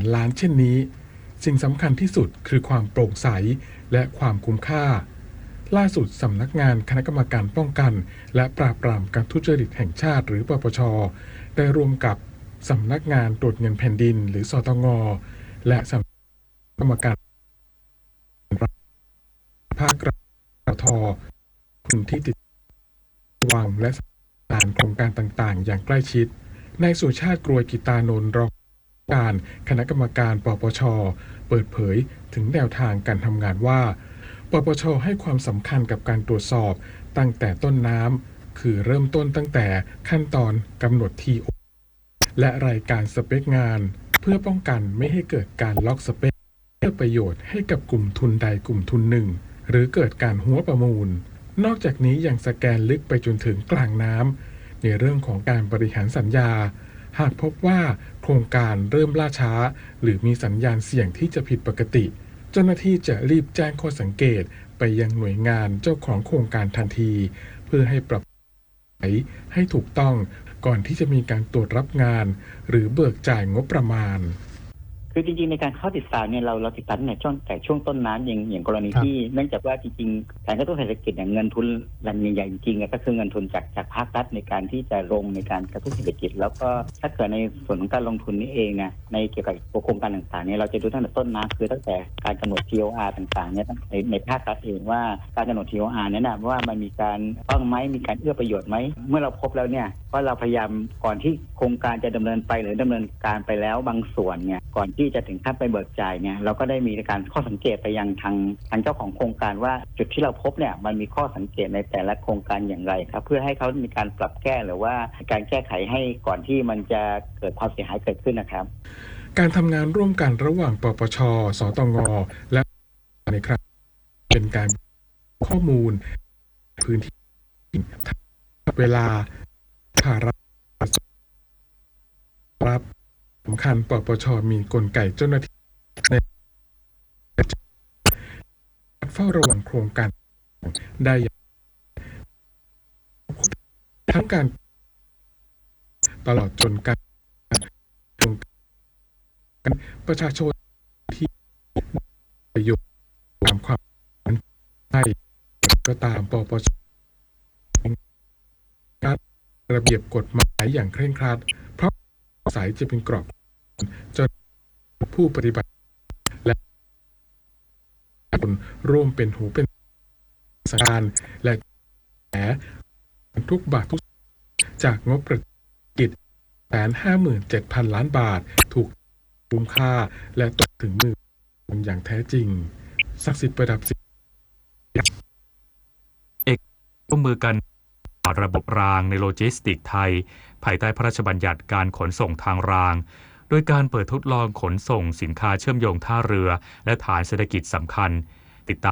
ล้านเช่นนี้สิ่งสำคัญที่สุดคือความโปร่งใสและความคุ้มค่าล่าสุดสำนักงานคณะกรรมการป้องกันและปราบปรามการทุจริตแห่งชาติหรือปปช.ได้ร่วมกับสำนักงานตรวจเงินแผ่นดินหรือสตง.และสำนักกรรมการภาครัฐทที่ติดวางและสารโครงการต่างๆอย่างใกล้ชิดนายสุชาติกรวยกิตานนท์รองการคณะกรรมการปปช.เปิดเผยถึงแนวทางการทำงานว่าปปช.ให้ความสำคัญกับการตรวจสอบตั้งแต่ต้นน้ำคือเริ่มต้นตั้งแต่ขั้นตอนกำหนด TO และรายการสเปคงานเพื่อป้องกันไม่ให้เกิดการล็อกสเปคเพื่อประโยชน์ให้กับกลุ่มทุนใดกลุ่มทุนหนึ่งหรือเกิดการหัวประมูลนอกจากนี้ยังสแกนลึกไปจนถึงกลางน้ำในเรื่องของการบริหารสัญญาหากพบว่าโครงการเริ่มล่าช้าหรือมีสัญญาณเสี่ยงที่จะผิดปกติเจ้าหน้าที่จะรีบแจ้งข้อสังเกตไปยังหน่วยงานเจ้าของโครงการทันทีเพื่อให้ปรับให้ถูกต้องก่อนที่จะมีการตรวจรับงานหรือเบิกจ่ายงบประมาณคือจริงๆในการเข้าติดตามเนี่ยเราติดตามในช่วงต้นน้ำอย่างกรณีที่เนื่องจากว่าจริงๆแผนกระตุ้นเศรษฐกิจเนี่ยเงินทุนแหล่งใหญ่ๆจริงๆก็คือเงินทุนจากภาครัฐในการที่จะลงในการกระตุ้นเศรษฐกิจแล้วก็ถ้าเกิดในส่วนของการลงทุนนี้เองนะในเกี่ยวกับโครงการต่างๆเนี่ยเราจะดูตั้งแต่ต้นน้ำคือตั้งแต่การกำหนด TOR ต่างๆเนี่ยในภาครัฐเองว่าการกำหนด TOR เนี่ยนะว่ามันมีการต้องไหมมีการเอื้อประโยชน์ไหมเมื่อเราพบแล้วเนี่ยว่าเราพยายามก่อนที่โครงการจะดำเนินไปหรือดำเนินการไปแล้วบางส่วนเนี่ยก่อนที่จะถึงขั้นไปเบิกจ่ายเนี่ยเราก็ได้มีการข้อสังเกตไปยังทางเจ้าของโครงการว่าจุดที่เราพบเนี่ยมันมีข้อสังเกตในแต่ละโครงการอย่างไรครับเพื่อให้เขามีการปรับแก้หรือว่าการแก้ไขให้ก่อนที่มันจะเกิดความเสียหายเกิดขึ้นนะครับการทำงานร่วมกันระหว่างปปช.สตง.และในครั้งเป็นการข้อมูลพื้นที่เวลาภาระรับสำคัญปปช.มีกลไกเจ้าหน้าที่ในการเฝ้าระวังโครงการได้ทั้งการตลอดจนการประชาชนที่ประโยชน์ตามความได้ก็ตามปปช.การระเบียบกฎหมายอย่างเคร่งครัดเพราะสายจะเป็นกรอบจนผู้ปฏิบัติและคนร่วมเป็นหูเป็นสการและแหนทุกบาททุกจากงบประกิจ157,000 ล้านบาทถูกคุ้มค่าและตกถึงมืออย่างแท้จริงศักดิ์สิทธิ์ประดับศิลป์ร่วมมือกันระบบรางในโลจิสติกส์ไทยภายใต้พระราชบัญญัติการขนส่งทางรางโดยการเปิดทดลองขนส่งสินค้าเชื่อมโยงท่าเรือและฐานเศรษฐกิจสำคัญติดตาม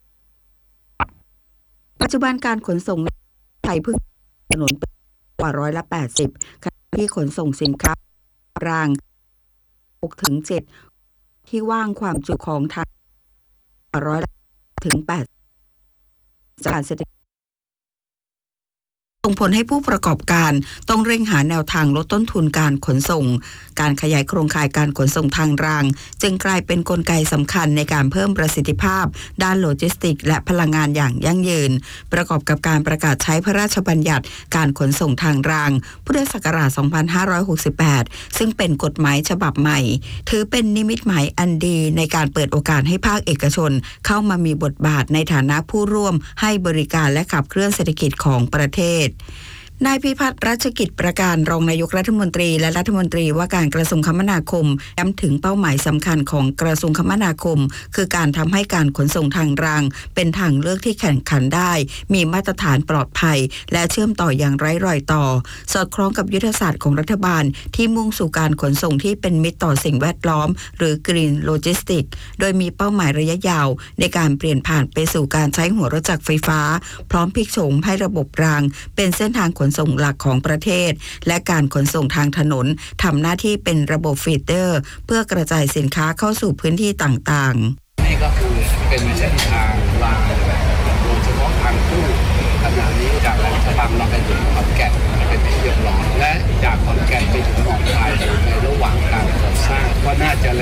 ปัจจุบันการขนส่งไทยพึ่งถนนกว่า80%ขณะที่ขนส่งสินค้าราง 6-7 ที่ว่างความจุของทาง100-8%จากเศรษฐกิจส่งผลให้ผู้ประกอบการต้องเร่งหาแนวทางลดต้นทุนการขนส่งการขยายโครงข่ายการขนส่งทางรางจึงกลายเป็นกลไกสำคัญในการเพิ่มประสิทธิภาพด้านโลจิสติกส์และพลังงานอย่างยั่งยืนประกอบกับการประกาศใช้พระราชบัญญัติการขนส่งทางรางพุทธศักราช 2568 ซึ่งเป็นกฎหมายฉบับใหม่ถือเป็นนิมิตหมายอันดีในการเปิดโอกาสให้ภาคเอกชนเข้ามามีบทบาทในฐานะผู้ร่วมให้บริการและขับเคลื่อนเศรษฐกิจของประเทศนายพิพัฒน์รัชกิจประการรองนายกรัฐมนตรีและรัฐมนตรีว่าการกระทรวงคมนาคมย้ำถึงเป้าหมายสำคัญของกระทรวงคมนาคมคือการทำให้การขนส่งทางรางเป็นทางเลือกที่แข่งขันได้มีมาตรฐานปลอดภัยและเชื่อมต่ออย่างไร้รอยต่อสอดคล้องกับยุทธศาสตร์ของรัฐบาลที่มุ่งสู่การขนส่งที่เป็นมิตรต่อสิ่งแวดล้อมหรือ Green Logistics โดยมีเป้าหมายระยะยาวในการเปลี่ยนผ่านไปสู่การใช้หัวรถจักรไฟฟ้าพร้อมพลิกโฉมให้ระบบรางเป็นเส้นทางขนส่งหลักของประเทศและการขนส่งทางถนนทำหน้าที่เป็นระบบฟีเดอร์เพื่อกระจายสินค้าเข้าสู่พื้นที่ต่างๆนี่ก็คือเป็นเส้นทางรางโดยเฉพาะทางคู่ขณะนี้จากแหลมฉบังเราไปถึงขอนแก่นเป็นที่เรียบร้อยและจากขอนแก่นไปถึงหนองคายในระหว่างการก่อสร้างก็น่าจะ